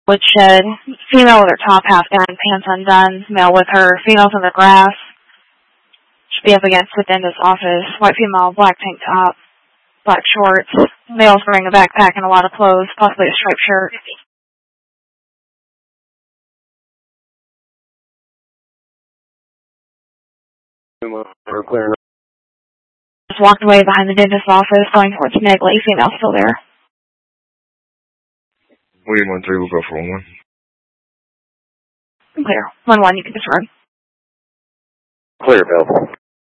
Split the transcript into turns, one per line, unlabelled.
woodshed. Female with her top half down, pants undone. Male with her. Females in the grass. Should be up against the dentist's office. White female, black tank top, black shorts. Male's wearing a backpack and a lot of clothes, possibly a striped shirt. Just walked away behind the dentist's office, going towards Negley. Female still there.
William 1-3, we'll go for 1-1.
Clear. 1-1, you can disregard.
Clear, Bill.